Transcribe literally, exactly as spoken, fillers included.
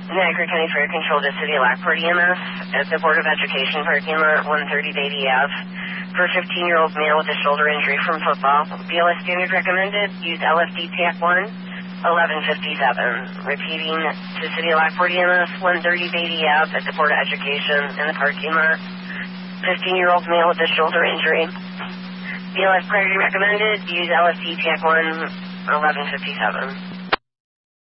Niagara County Fire Control to City of Lockport E M S at the Board of Education parking lot, one thirty Beatty Ave, for a fifteen-year-old male with a shoulder injury from football. B L S standard recommended. Use L F D TAC one, eleven fifty-seven. Repeating to City of Lockport E M S, one thirty Beatty Ave at the Board of Education in the parking lot. fifteen-year-old male with a shoulder injury. B L S priority recommended. Use L F D TAC one, eleven fifty-seven.